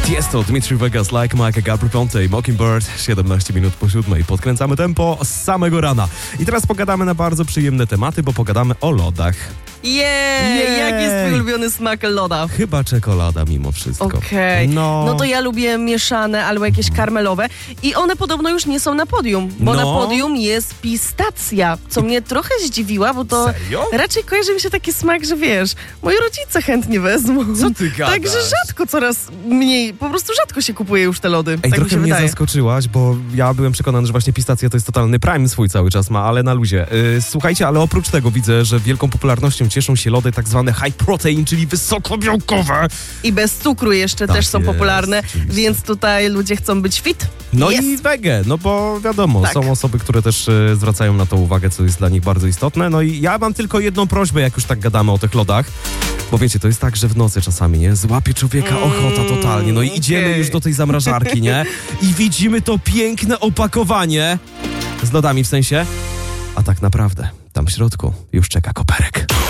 Tiesto, Dmitry Vegas, Like Mike, Gabry Ponte i Mockingbird. 17 minut po 7. Podkręcamy tempo z samego rana. I teraz pogadamy na bardzo przyjemne tematy, bo pogadamy o lodach. Jak jest twój ulubiony smak loda? Chyba czekolada mimo wszystko. Okej. No to ja lubię mieszane albo jakieś karmelowe i one podobno już nie są na podium, bo na podium jest pistacja, co mnie trochę zdziwiła, bo to Serio? raczej kojarzy mi się taki smak, że wiesz, moi rodzice chętnie wezmą. Co ty gadasz? Także rzadko, coraz mniej, po prostu rzadko się kupuje już te lody. Ej, tak mi trochę się mnie wydaje. zaskoczyłaś, bo ja byłem przekonany, że właśnie pistacja to jest totalny prime swój cały czas ma, ale na luzie. Słuchajcie, ale oprócz tego widzę, że wielką popularnością cieszą się lody tak zwane high protein, czyli wysokobiałkowe. I bez cukru jeszcze Tak też są jest, popularne, oczywiście. więc tutaj ludzie chcą być fit. No Jest. i wege, no bo wiadomo, Tak. są osoby, które też zwracają na to uwagę, co jest dla nich bardzo istotne. No i ja mam tylko jedną prośbę, jak już tak gadamy o tych lodach. Bo wiecie, to jest tak, że w nocy czasami, nie? Złapie człowieka ochota totalnie. No i idziemy okej. już do tej zamrażarki, nie? I widzimy to piękne opakowanie z lodami w sensie. A tak naprawdę tam w środku już czeka koperek.